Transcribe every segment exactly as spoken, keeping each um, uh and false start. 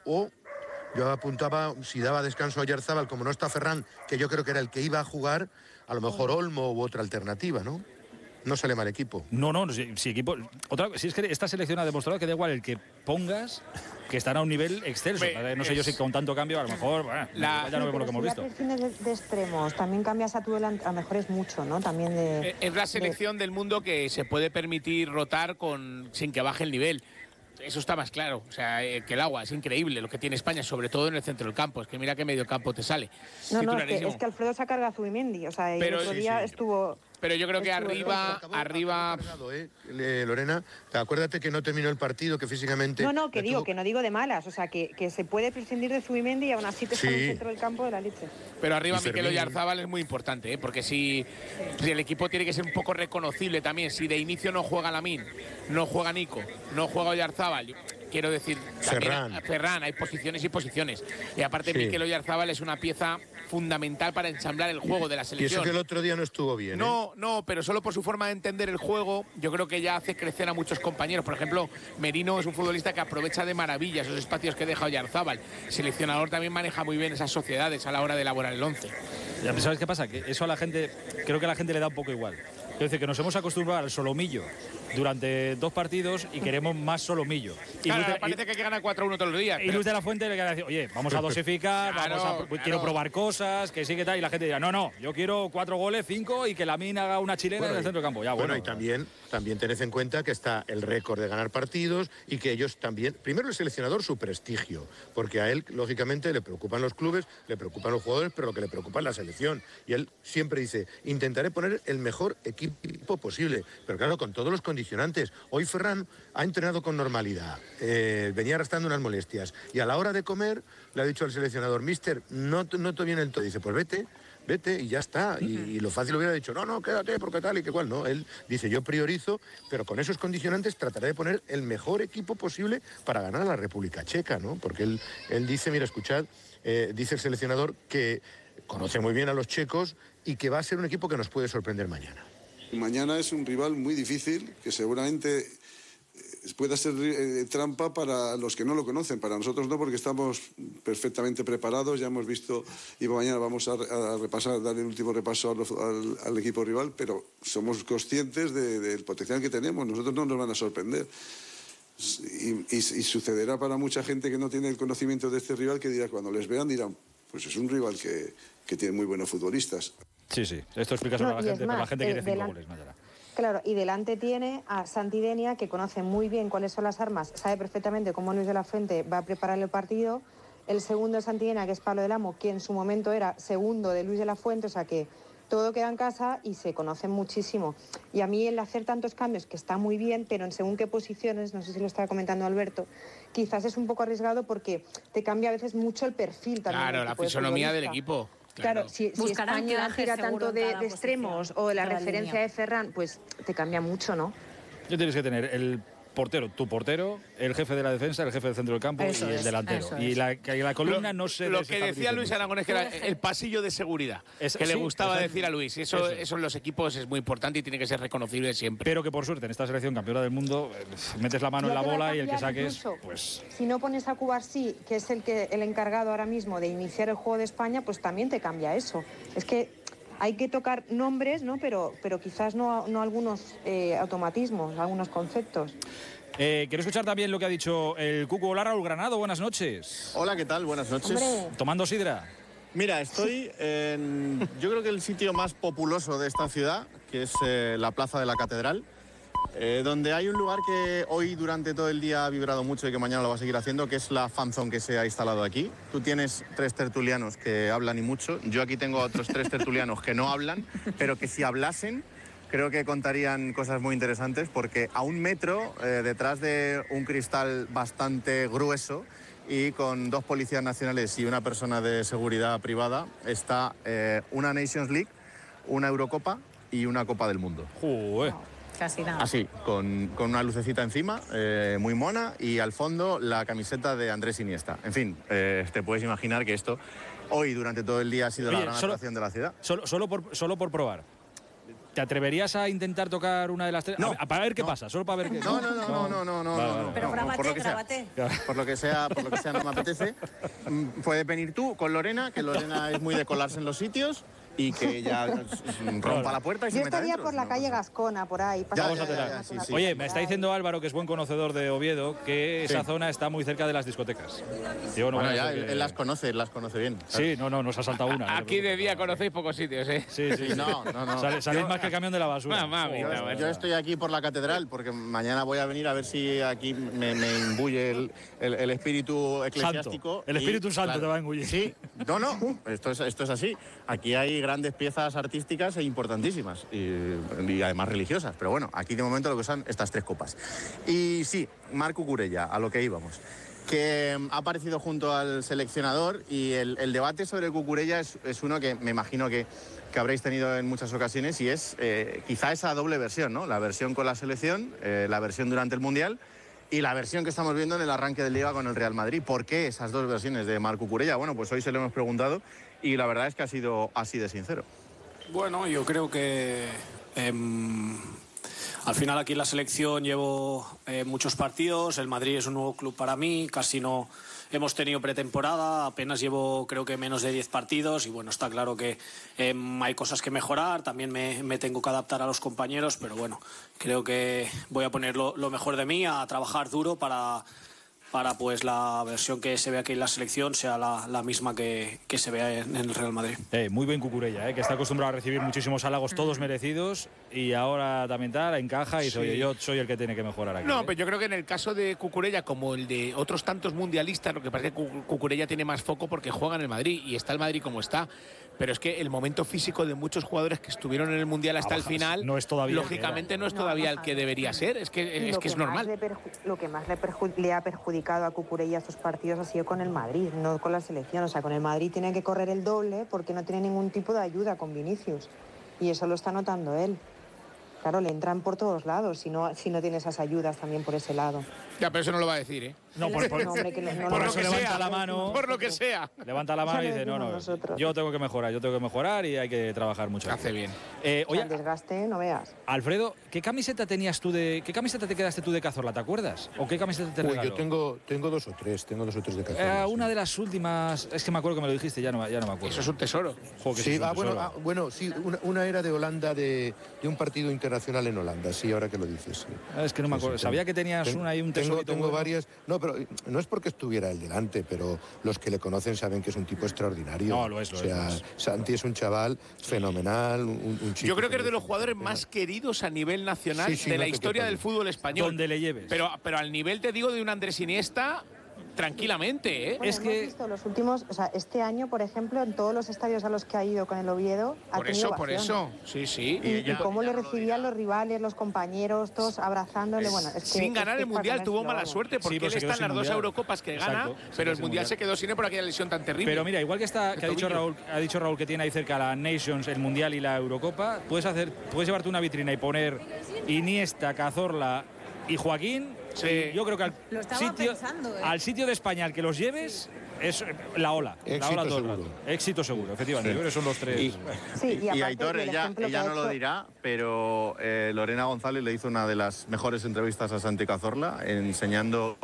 o yo apuntaba, si daba descanso a Oyarzábal, como no está Ferran, que yo creo que era el que iba a jugar, a lo mejor Olmo u otra alternativa, ¿no? No sale mal equipo. No, no, si, si equipo. Otra, si es que esta selección ha demostrado que da igual el que pongas, que estará a un nivel excelso. Me, no sé es, yo si con tanto cambio, a lo mejor, bueno, la, ya no vemos lo que hemos visto. Si la de, de extremos, también cambias a tu delante, a lo mejor es mucho, ¿no? También de. Es la selección de... del mundo que se puede permitir rotar con sin que baje el nivel. Eso está más claro, o sea, eh, que el agua es increíble lo que tiene España, sobre todo en el centro del campo. Es que mira qué medio campo te sale. No, no, es que, es que Alfredo se carga a Zubimendi, o sea, pero, el otro sí, día sí. estuvo. Pero yo creo que arriba, acabó, arriba. acabó cargado, ¿eh? Lorena, acuérdate que no terminó el partido, que físicamente. No, no, que digo, tuvo... que no digo de malas, o sea, que, que se puede prescindir de Zubimendi y aún así te sí. está en el centro del campo de la leche. Pero arriba Mikel Oyarzábal es muy importante, ¿eh? Porque si, si el equipo tiene que ser un poco reconocible también, si de inicio no juega Lamine, no juega Nico, no juega Oyarzábal. Quiero decir, Ferran. Ferran, hay posiciones y posiciones. Y aparte, sí. Mikel Oyarzábal es una pieza fundamental para ensamblar el juego de la selección. Y eso que el otro día no estuvo bien. No, ¿eh? no, pero solo por su forma de entender el juego, yo creo que ya hace crecer a muchos compañeros. Por ejemplo, Merino es un futbolista que aprovecha de maravilla esos espacios que deja Oyarzábal. El seleccionador también maneja muy bien esas sociedades a la hora de elaborar el once. Ya, ¿sabes qué pasa? Que eso a la gente, creo que a la gente le da un poco igual. Es decir, que nos hemos acostumbrado al solomillo durante dos partidos y queremos más solomillo. Y claro, Luis de, parece y, que hay que ganar cuatro uno todos los días. Y Luis de la Fuente le queda decir, oye, vamos a dosificar, claro, vamos a, claro. quiero probar cosas, que sí, que tal. Y la gente dirá, no, no, yo quiero cuatro goles, cinco y que Lamine haga una chilena bueno, en el centro del campo. Ya, bueno, bueno, y también, también tened en cuenta que está el récord de ganar partidos y que ellos también, primero el seleccionador, su prestigio, porque a él, lógicamente, le preocupan los clubes, le preocupan los jugadores, pero lo que le preocupa es la selección. Y él siempre dice, intentaré poner el mejor equipo posible, pero claro, con todos los condicionantes. Hoy Ferran ha entrenado con normalidad, eh, venía arrastrando unas molestias y a la hora de comer le ha dicho al seleccionador, mister, no, no te viene el todo. Dice, pues vete, vete y ya está. Y, y lo fácil hubiera dicho, no, no, quédate, porque tal y que cual. No, él dice, yo priorizo, pero con esos condicionantes trataré de poner el mejor equipo posible para ganar a la República Checa, ¿no? Porque él, él dice, mira, escuchad, eh, dice el seleccionador que conoce muy bien a los checos y que va a ser un equipo que nos puede sorprender mañana. Mañana es un rival muy difícil, que seguramente pueda ser eh, trampa para los que no lo conocen, para nosotros no, porque estamos perfectamente preparados, ya hemos visto, y mañana vamos a, a repasar, dar el último repaso al, al, al equipo rival, pero somos conscientes de, del potencial que tenemos, nosotros no nos van a sorprender. Y, y, y sucederá para mucha gente que no tiene el conocimiento de este rival, que dirá, cuando les vean dirán, pues es un rival que, que tiene muy buenos futbolistas. Sí, sí, esto explica no, a la gente, más, pero la gente eh, quiere cinco delan... goles mañana. Claro, y delante tiene a Santi Denia, que conoce muy bien cuáles son las armas, sabe perfectamente cómo Luis de la Fuente va a preparar el partido. El segundo es Santi Denia, que es Pablo del Amo, que en su momento era segundo de Luis de la Fuente, o sea que todo queda en casa y se conocen muchísimo. Y a mí el hacer tantos cambios, que está muy bien, pero en según qué posiciones, no sé si lo estaba comentando Alberto, quizás es un poco arriesgado porque te cambia a veces mucho el perfil también. Claro, la fisonomía del equipo. Claro, claro, si, si España gira tanto de, de extremos o la referencia línea de Ferran, pues te cambia mucho, ¿no? Ya tienes que tener el portero, tu portero, el jefe de la defensa, el jefe del centro del campo eso y es, el delantero. Y la, la columna lo, no se... Lo que decía Luis Aragonés, que era el pasillo de seguridad, es, que sí, le gustaba exacto. decir a Luis. Eso, eso. eso en los equipos es muy importante y tiene que ser reconocible siempre. Pero que por suerte en esta selección campeona del mundo metes la mano ya en la bola y el que saques... Incluso, pues si no pones a Cubarsí, que es el, que, el encargado ahora mismo de iniciar el juego de España, pues también te cambia eso. Es que hay que tocar nombres, ¿no? Pero, pero quizás no, no algunos eh, automatismos, algunos conceptos. Eh, quiero escuchar también lo que ha dicho el Cuco. Hola, Raúl Granado, buenas noches. Hola, ¿qué tal? Buenas noches. Hombre. ¿Tomando sidra? Mira, estoy en, yo creo que el sitio más populoso de esta ciudad, que es eh, la Plaza de la Catedral, eh, donde hay un lugar que hoy durante todo el día ha vibrado mucho y que mañana lo va a seguir haciendo, que es la fanzone que se ha instalado aquí. Tú tienes tres tertulianos que hablan y mucho. Yo aquí tengo otros tres tertulianos que no hablan, pero que si hablasen creo que contarían cosas muy interesantes, porque a un metro, eh, detrás de un cristal bastante grueso y con dos policías nacionales y una persona de seguridad privada, está eh, una Nations League, una Eurocopa y una Copa del Mundo. ¡Joder! Casi nada. Así, con, con una lucecita encima, eh, muy mona, y al fondo la camiseta de Andrés Iniesta. En fin, eh, te puedes imaginar que esto hoy durante todo el día ha sido Oye, la gran solo, atracción de la ciudad. Solo, solo, por, solo por probar. ¿te atreverías a intentar tocar una de las tres? No, a, para ver qué no. pasa, solo para ver qué. No, no, no, no, no, no, no, Vale, no, vale. no, Pero no, grábate, por lo que sea. grábate. Por lo que sea, por lo que sea no me apetece. Mm, Puedes venir tú con Lorena, que Lorena es muy de colarse en los sitios y que ella rompa la puerta y se Yo meta estaría dentro. por la No calle pasa. Gascona, por ahí. Ya, Vamos ya, a ya, tener. ya, sí, sí. Oye, me está diciendo Álvaro, que es buen conocedor de Oviedo, que esa Sí. zona está muy cerca de las discotecas. Yo no Bueno, voy a ya, hacer él, que- él las conoce, él las conoce bien. Sí, no, no, nos ha saltado una. no te Aquí de preocupes. día conocéis pocos sitios, ¿eh? Sí, sí, sí. No, no, no. Sale- Saléis más que el camión de la basura. Mamá mía, Joder, Yo, bueno. yo estoy aquí por la catedral porque mañana voy a venir a ver si aquí me, me imbuye el, el- el espíritu eclesiástico. Santo. El y, Espíritu Santo te va a engullir. Sí, no, no, esto es, esto es así. Aquí hay grandes piezas artísticas e importantísimas y, y además religiosas. Pero bueno, aquí de momento lo que son estas tres copas. Y sí, Marc Cucurella, a lo que íbamos, que ha aparecido junto al seleccionador y el, el debate sobre Cucurella es, es uno que me imagino que, que habréis tenido en muchas ocasiones y es eh, quizá esa doble versión, ¿no? La versión con la selección, eh, la versión durante el Mundial y la versión que estamos viendo en el arranque del Liga con el Real Madrid. ¿Por qué esas dos versiones de Marc Cucurella? Bueno, pues hoy se lo hemos preguntado y la verdad es que ha sido así de sincero. Bueno, yo creo que em, al final aquí en la selección llevo eh, muchos partidos, el Madrid es un nuevo club para mí, casi no hemos tenido pretemporada, apenas llevo creo que menos de diez partidos y bueno, está claro que em, hay cosas que mejorar, también me, me tengo que adaptar a los compañeros, pero bueno, creo que voy a poner lo, lo mejor de mí, a trabajar duro para... para pues la versión que se ve aquí en la selección sea la, la misma que, que se vea en, en el Real Madrid. Eh, muy bien Cucurella, eh, que está acostumbrado a recibir muchísimos halagos, todos merecidos, y ahora también tal, encaja y dice, Sí. oye, yo soy el que tiene que mejorar aquí. No, eh. pero yo creo que en el caso de Cucurella, como el de otros tantos mundialistas, lo que pasa es que Cu- Cucurella tiene más foco porque juega en el Madrid y está el Madrid como está. Pero es que el momento físico de muchos jugadores que estuvieron en el Mundial hasta Ah, el bajas. final, No es todavía el que lógicamente no es No, todavía el bajas. que debería ser. Es Y que, es, lo que es más normal. le perju- lo que más le, perju- le ha perjudicado a Cucurella estos partidos ha sido con el Madrid, no con la selección. O sea, con el Madrid tiene que correr el doble porque no tiene ningún tipo de ayuda con Vinicius. Y eso lo está notando él. Claro, le entran por todos lados si no, si no tiene esas ayudas también por ese lado. Ya, pero eso no lo va a decir, ¿eh? No, por, por- No, hombre, que le- no por lo eso que levanta sea. la mano. Por lo que sea. Levanta la mano y Ya lo dice, no, no, decimos nosotros. yo tengo que mejorar, yo tengo que mejorar y hay que trabajar mucho. Hace bien. Eh, O sea, oye, el desgaste, no veas. Alfredo, ¿qué camiseta tenías tú de, qué camiseta te quedaste tú de Cazorla, te acuerdas? ¿O qué camiseta te Uy, regaló? yo tengo, tengo dos o tres, tengo dos o tres de Eh, Cazorla. sí. una de las últimas, es que me acuerdo que me lo dijiste, ya no, ya no me acuerdo. Eso es un tesoro. Jo, que Sí, eso es un ah, bueno, tesoro. ah, bueno, sí, una, una era de Holanda, de, de un partido internacional en Holanda, sí, ahora que lo dices. Sí. Ah, es que no me Sí, sí, acuerdo, tengo- sabía que tenías ten- una y un tengo, tesorito tengo bueno. varias, no, pero no es porque estuviera él delante, pero los que le conocen saben que es un tipo extraordinario. No, lo es, lo o sea, es, lo Santi es un chaval fenomenal, un, un chico. Yo creo que es de merece los jugadores la pena. más queridos a nivel nacional Sí, sí, de no la te historia quepa del duda. fútbol español. Donde le lleves. Pero, pero al nivel, te digo, de un Andrés Iniesta, tranquilamente, ¿eh? Bueno, Es hemos que- visto los últimos, o sea, este año, por ejemplo, en todos los estadios a los que ha ido con el Oviedo, ha Por tenido eso, por ovación. eso. Sí, sí. Y, y ella- cómo ella le no lo recibían dirá. los rivales, los compañeros, todos abrazándole. Bueno, es que, Sin es ganar que el es Mundial para tuvo ponérselo, mala vamos. suerte porque pues él se está quedó en las sin dos Mundial. Eurocopas que gana, Exacto, se pero quedó el sin Mundial se Mundial. quedó sin él por aquella lesión tan terrible. Pero mira, igual que está, que ha dicho tobillo. Raúl, ha dicho Raúl que tiene ahí cerca la Nations, el Mundial y la Eurocopa, puedes hacer, puedes llevarte una vitrina y poner Iniesta, Cazorla y Joaquín. Sí. Y yo creo que al Lo estaba sitio, pensando, ¿eh? al sitio de España al que los lleves es la ola. la Éxito ola todo el seguro. rato. Éxito seguro, efectivamente. Yo creo que son los tres. Y, Sí, y y aparte, Aitor, y el ella, ejemplo que ella ha no lo hecho- dirá, pero eh, Lorena González le hizo una de las mejores entrevistas a Santi Cazorla, enseñando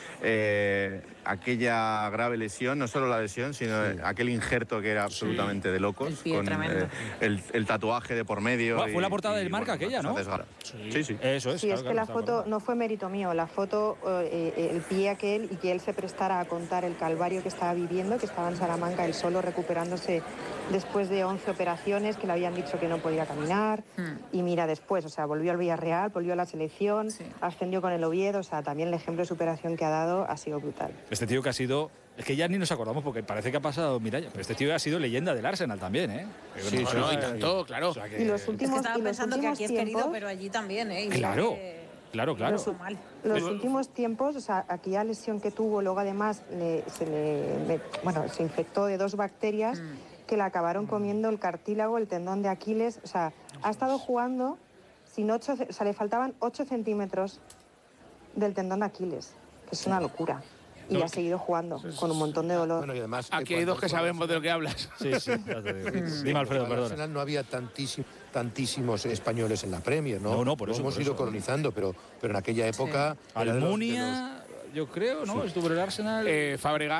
eh, aquella grave lesión, no solo la lesión, sino aquel injerto que era absolutamente de locos, El pie con tremendo. eh, el, el tatuaje de por medio. Buah, fue y- la portada y, del Marca bueno, aquella, una ¿no? desgra- Sí, sí. Eso es. Sí, claro, es que claro, la está foto por- no fue mérito mío, la foto, eh, eh, el pie aquel y que él se prestara a contar el calvario que estaba viviendo, que estaba en Salamanca él solo recuperándose después de once operaciones, que le habían dicho que no podía caminar. Hmm. Y mira, después, o sea, volvió al Villarreal, volvió a la selección, Sí. ascendió con el Oviedo, o sea, también el ejemplo de superación que ha dado ha sido brutal. Este tío que ha sido. Es que ya ni nos acordamos porque parece que ha pasado Miralla, pero este tío ha sido leyenda del Arsenal también, ¿eh? Sí, No, sí, no, No, y eh, tanto, claro. o sea que- Y los Es que últimos, estaba y los pensando que últimos aquí es tiempos, querido, pero allí también, ¿eh? Y mira Claro, que- claro, claro. Lo mal. Los Pues- últimos tiempos, o sea, aquella lesión que tuvo, luego además le- se le, le- bueno, se infectó de dos bacterias que le acabaron comiendo el cartílago, el tendón de Aquiles. O sea, ha estado jugando sin ocho, ce- o sea, le faltaban ocho centímetros del tendón de Aquiles, que es una locura. Y ha seguido jugando con un montón de dolor. Bueno, y además, Aquí eh, hay dos cuando que fue al sabemos de lo que hablas. Sí, sí, ya te digo. Dime, Alfredo, al perdona. Arsenal no había tantísimo, tantísimos españoles en la Premier, ¿no? No, no, por Lo eso, hemos por ido eso. colonizando, pero, pero en aquella época... Sí. Almunia, yo creo, ¿no? Sí. Estuvo en el Arsenal. Eh, Fábregas.